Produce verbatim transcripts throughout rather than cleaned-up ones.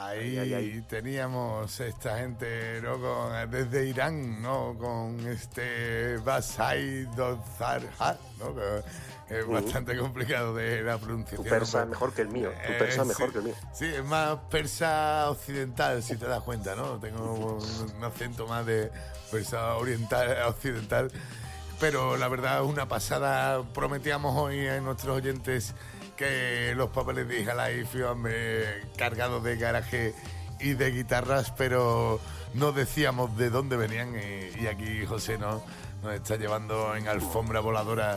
Ahí, ahí, ahí teníamos esta gente, ¿no? Con, desde Irán, ¿no? Con este Basai Dozarhat, ¿no? Que es uh-huh. bastante complicado de la pronunciación. Tu persa es mejor que el mío. Tu persa es eh, mejor sí, que el mío. Sí, es más persa occidental, si te das cuenta, ¿no? Tengo un, un acento más de persa oriental, occidental. Pero la verdad, una pasada. Prometíamos hoy a nuestros oyentes que los papeles de Hija Life iban cargados de garaje y de guitarras, pero no decíamos de dónde venían, y, y aquí José nos, nos está llevando en alfombra voladora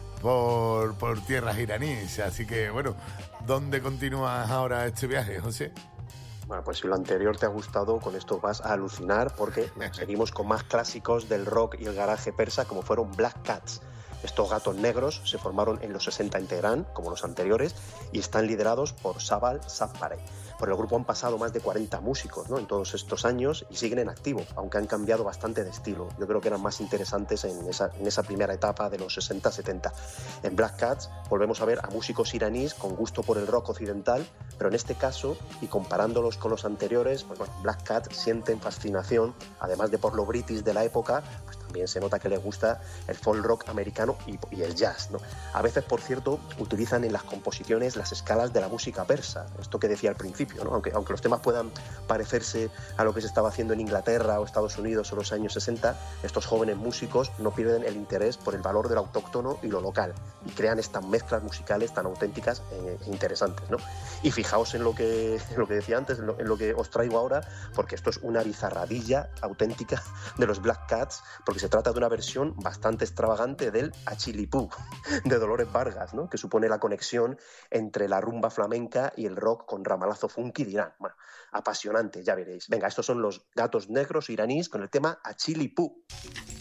por, por tierras iraníes. Así que bueno, ¿dónde continúas ahora este viaje, José? Bueno, pues si lo anterior te ha gustado, con esto vas a alucinar, porque bueno, seguimos con más clásicos del rock y el garaje persa, como fueron Black Cats. Estos gatos negros se formaron en los sesenta en Teherán, como los anteriores, y están liderados por Sabal Sabparey. Por el grupo han pasado más de cuarenta músicos, ¿no?, en todos estos años, y siguen en activo, aunque han cambiado bastante de estilo. Yo creo que eran más interesantes en esa, en esa primera etapa de los sesenta setenta. En Black Cats volvemos a ver a músicos iraníes con gusto por el rock occidental, pero en este caso, y comparándolos con los anteriores, pues bueno, Black Cats sienten fascinación, además de por lo british de la época, pues también se nota que les gusta el folk rock americano y, y el jazz, ¿no? A veces, por cierto, utilizan en las composiciones las escalas de la música persa, esto que decía al principio, ¿no? Aunque, aunque los temas puedan parecerse a lo que se estaba haciendo en Inglaterra o Estados Unidos en los años sesenta, estos jóvenes músicos no pierden el interés por el valor del autóctono y lo local, y crean estas mezclas musicales tan auténticas e interesantes, ¿no? Y fijaos en lo que, en lo que decía antes, en lo, en lo que os traigo ahora, porque esto es una bizarradilla auténtica de los Black Cats, porque se trata de una versión bastante extravagante del Achilipú de Dolores Vargas, ¿no?, que supone la conexión entre la rumba flamenca y el rock con ramalazo funky de Irán. Bueno, apasionante, ya veréis. Venga, estos son los Gatos Negros iraníes con el tema Achilipú.